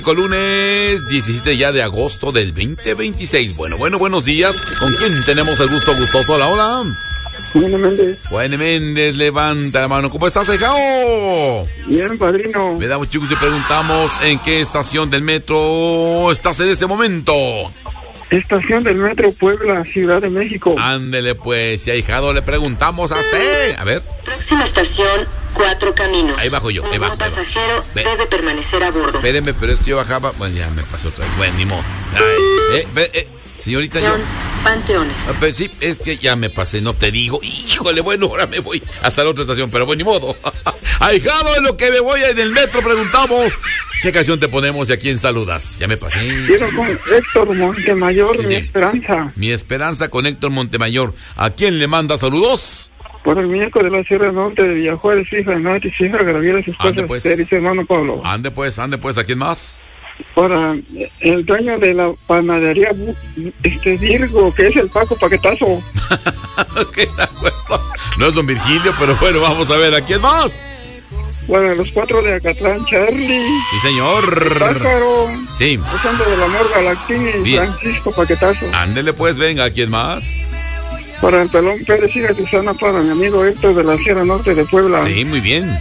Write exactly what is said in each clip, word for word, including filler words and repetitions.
Lunes diecisiete ya de agosto del veinte veintiséis. Bueno, bueno, buenos días. ¿Con quién tenemos el gusto gustoso? Hola, hola. Juan Méndez. Juan Méndez, levanta la mano. ¿Cómo estás, hijao? Bien, padrino. Me da mucho gusto y preguntamos en qué estación del metro estás en este momento. Estación del Metro Puebla, Ciudad de México. Ándele pues, y a hijado le preguntamos a usted. A ver. Próxima estación, Cuatro Caminos. Ahí bajo yo, ahí Ningún bajo. ahí bajo. pasajero Ve. debe permanecer a bordo. Espérenme, pero es que yo bajaba. Bueno, ya me pasó otra vez. Bueno, ni modo. Ay, eh, ve, eh, señorita, yo. Estación Panteones. Ah, pero sí, es que ya me pasé, no te digo. Híjole, bueno, ahora me voy hasta la otra estación, pero bueno, ni modo. Ahijado, en lo que me voy en el metro preguntamos qué canción te ponemos y a quién saludas. Ya me pasé. Quiero con Héctor Montemayor, Sí, Mi sí. Esperanza. Mi Esperanza con Héctor Montemayor. ¿A quién le manda saludos? Por el miércoles de la Sierra Norte de Villajuárez, hija de Nati, hija de Gabriela, su Ande, esposa, pues. Esther y su hermano Pablo. Ande pues, ande pues, ¿a quién más? Para el dueño de la panadería, este Virgo, que es el Paco Paquetazo. Ok, de acuerdo. No es don Virgilio, pero bueno, vamos a ver, ¿a quién más? Para los cuatro de Acatlán, Charlie, Sí, señor. Pájaro, Sí. Osando del Amor, Galactín y Bien. Francisco Paquetazo. Ándele pues, venga, ¿a quién más? Para el Pelón Pérez y Susana, para mi amigo Héctor de la Sierra Norte de Puebla. Sí, muy bien.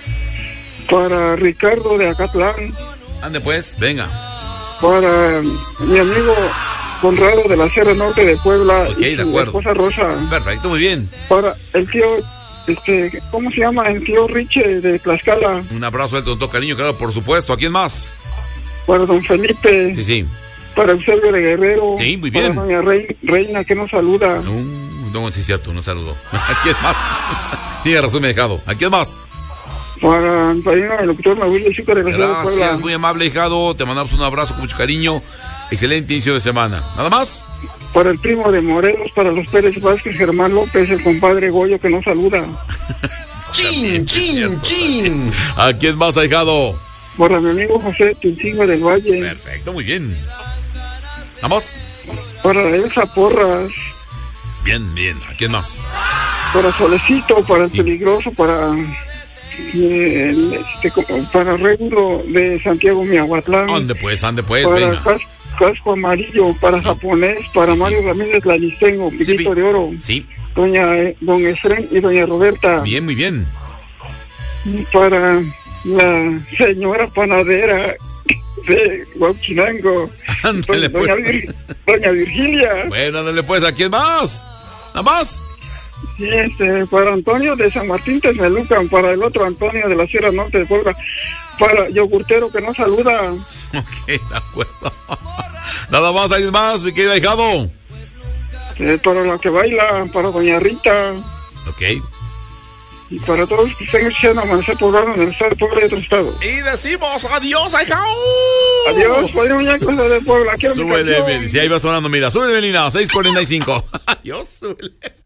Para Ricardo de Acatlán. Ande pues, venga. Para mi amigo Conrado de la Sierra Norte de Puebla. Ok, y de su acuerdo. esposa Rosa. Perfecto, muy bien. Para el tío, este, ¿cómo se llama? El tío Riche de Tlaxcala. Un abrazo de todo cariño, claro, por supuesto. ¿A quién más? Para don Felipe. Sí, sí. Para Eusebio de Guerrero. Sí, muy bien. Para doña Rey- Reina que nos saluda. Uh, no, sí es cierto, no saludo. ¿A quién más? Tiene razón, me he dejado. ¿A quién más? Para el padrino del doctor Nahuel de Chúcar de la Ciudad de Gracias, Puebla. muy amable, hijado. Te mandamos un abrazo con mucho cariño. Excelente inicio de semana. ¿Nada más? Para el primo de Morelos, para los Pérez Vázquez, Germán López, el compadre Goyo que nos saluda. Chin, chin, chin. ¿A quién más, ahijado? Para mi amigo José Tulcingo del Valle. Perfecto, muy bien. ¿Vamos? Para Elsa Porras. Bien, bien. ¿A quién más? Para Solecito, para el Sí. Peligroso, para eh, el, este, como- para Regulo de Santiago Miahuatlán, Ande pues, ande pues, para venga. Cas- Casco Amarillo, para Sí. Japonés, para Sí, sí. Mario Ramírez Lalistengo, Piquito Sí, de Oro, Sí, doña eh, don Efren y doña Roberta, bien, muy bien. para la señora panadera de Huachinango, Ándale pues. doña, Vir- doña Virgilia. Bueno, ándale pues, ¿a quién más? ¿Nada más? Sí, este, para Antonio de San Martín Texmelucan, para el otro Antonio de la Sierra Norte de Puebla, para Yogurtero que nos saluda, Ok, de acuerdo. Nada más, ¿alguien más, mi querido ahijado? eh, para la que baila, para Doña Rita, Ok. y para todos los que estén escuchando Amanecer Poblano en el estado de Puebla y otro estado. Y decimos adiós, ahijado. Adiós, padre muñecos de Puebla. Quiero mi Súbele, canción. si ahí va sonando, mira, súbele, Melina, seis cuarenta y cinco. Adiós, súbele.